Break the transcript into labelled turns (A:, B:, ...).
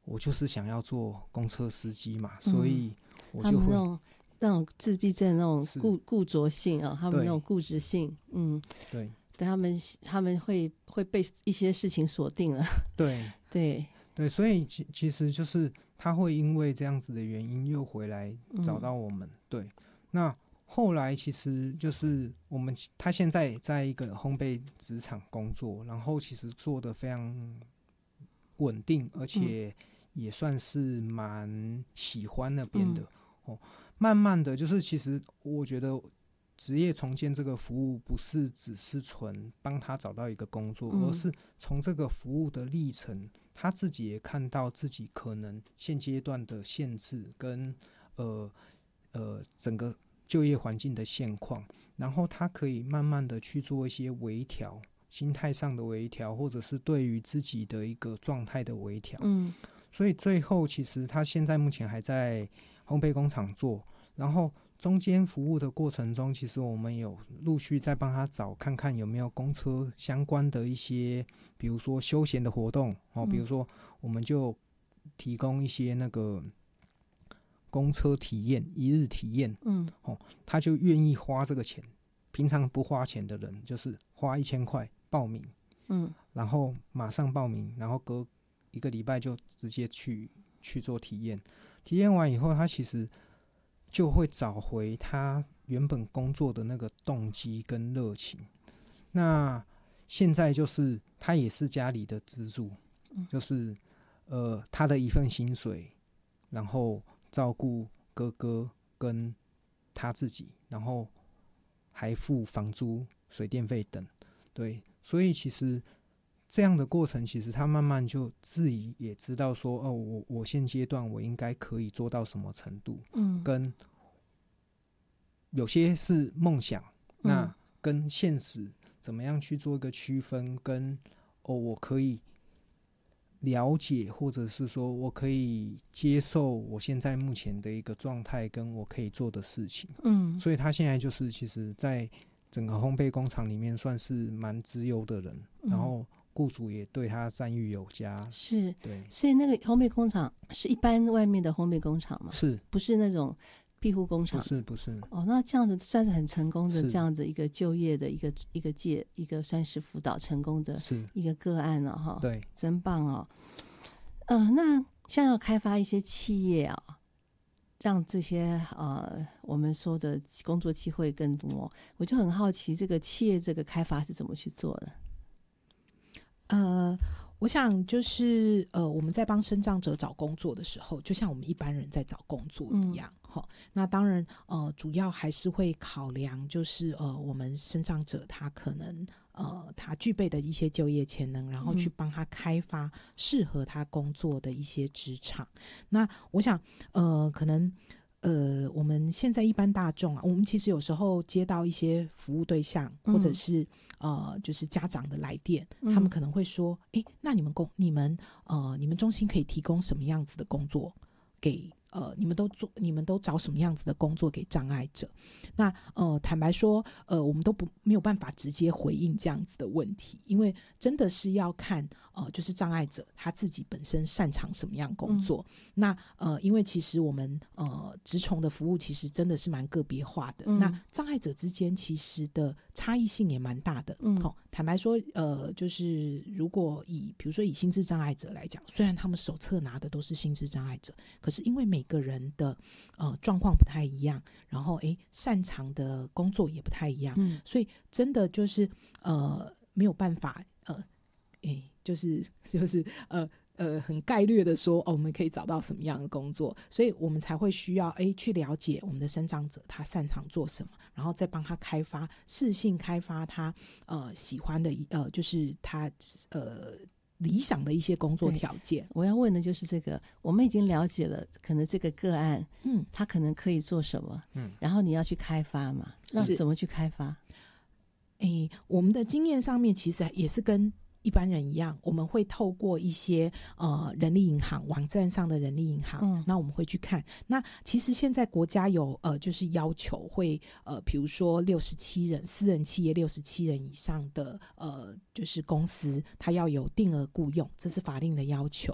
A: 我就是想要做公车司机嘛，所以我就会
B: 那种自闭症那种固着性啊，他们那种固执性，
A: 对，
B: 他们会被一些事情锁定了，
A: 对，所以其实就是他会因为这样子的原因又回来找到我们，对。那后来其实就是他现在在一个烘焙职场工作，然后其实做得非常稳定，而且也算是蛮喜欢那边的。慢慢的就是其实我觉得职业重建这个服务不是只是纯帮他找到一个工作，而是从这个服务的历程，他自己也看到自己可能现阶段的限制跟整个就业环境的现况，然后他可以慢慢的去做一些微调，心态上的微调，或者是对于自己的一个状态的微调。所以最后其实他现在目前还在烘焙工厂做，然后中间服务的过程中，其实我们有陆续在帮他找看看有没有公车相关的一些，比如说休闲的活动比如说我们就提供一些那个公车体验，一日体验，他就愿意花这个钱。平常不花钱的人，就是花1000块报名，然后马上报名，然后隔1个礼拜就直接去做体验。体验完以后，他其实就会找回他原本工作的那个动机跟热情。那现在就是他也是家里的支柱，就是他的一份薪水，然后照顾哥哥跟他自己，然后还付房租、水电费等。对，所以其实这样的过程，其实他慢慢就自己也知道说，我现阶段我应该可以做到什么程度，跟有些是梦想，那跟现实怎么样去做一个区分，跟我可以了解，或者是说我可以接受我现在目前的一个状态，跟我可以做的事情。所以他现在就是其实在整个烘焙工厂里面算是蛮资优的人，然后雇主也对他赞誉有加。
B: 是，
A: 对，
B: 所以那个烘焙工厂是一般外面的烘焙工厂吗？
A: 是，
B: 不是那种庇护工厂？
A: 不是。
B: 那这样子算是很成功的这样子一个就业的一个算是辅导成功的一个个案了哈。
A: 对，
B: 真棒哦。那像要开发一些企业啊，让这些我们说的工作机会更多，我就很好奇这个企业这个开发是怎么去做的？
C: 我想就是我们在帮身障者找工作的时候，就像我们一般人在找工作一样，那当然主要还是会考量就是我们身障者他可能他具备的一些就业潜能，然后去帮他开发适合他工作的一些职场。那我想可能我们现在一般大众啊，我们其实有时候接到一些服务对象，或者是就是家长的来电，他们可能会说，那你们中心可以提供什么样子的工作给你们都找什么样子的工作给障碍者？那坦白说，我们都没有办法直接回应这样子的问题，因为真的是要看就是障碍者他自己本身擅长什么样工作。那因为其实我们职虫的服务其实真的是蛮个别化的，那障碍者之间其实的差异性也蛮大的。坦白说，就是如果比如说以心智障碍者来讲，虽然他们手册拿的都是心智障碍者，可是因为每个人的状况不太一样，然后擅长的工作也不太一样，所以真的就是没有办法就是很概略的说我们可以找到什么样的工作，所以我们才会需要去了解我们的身障者他擅长做什么，然后再帮他开发适性开发他喜欢的就是他理想的一些工作条件。
B: 我要问的就是这个，我们已经了解了可能这个个案他可能可以做什么，然后你要去开发嘛，那怎么去开发？
C: 我们的经验上面其实也是跟一般人一样，我们会透过一些人力银行网站上的人力银行，那我们会去看。那其实现在国家有就是要求会比如说67人私人企业67人以上的就是公司，它要有定额雇用，这是法令的要求。